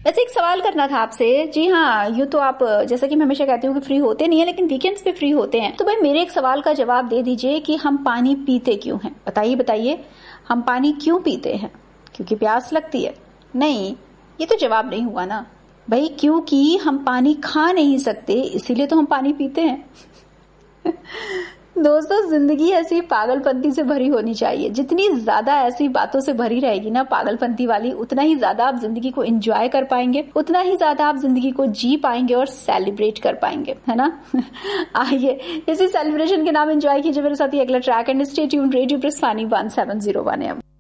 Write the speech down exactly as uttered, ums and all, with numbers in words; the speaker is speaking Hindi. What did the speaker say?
वैसे एक सवाल करना था आपसे। जी हाँ, यूँ तो आप जैसा कि मैं हमेशा कहती हूँ कि फ्री होते नहीं है, लेकिन वीकेंड्स पे फ्री होते हैं, तो भाई मेरे एक सवाल का जवाब दे दीजिए कि हम पानी पीते क्यों हैं? बताइए बताइए, हम पानी क्यों पीते हैं? क्योंकि प्यास लगती है? नहीं, ये तो जवाब नहीं हुआ ना भाई। क्योंकि हम पानी खा नहीं सकते, इसीलिए तो हम पानी पीते हैं। दोस्तों, जिंदगी ऐसी पागलपंती से भरी होनी चाहिए। जितनी ज्यादा ऐसी बातों से भरी रहेगी ना पागलपंती वाली, उतना ही ज्यादा आप जिंदगी को एंजॉय कर पाएंगे, उतना ही ज्यादा आप जिंदगी को जी पाएंगे और सेलिब्रेट कर पाएंगे, है ना। आइए इसी सेलिब्रेशन के नाम एंजॉय कीजिए मेरे साथ ये अगला track and stay tuned. Radio press one seven zero one M.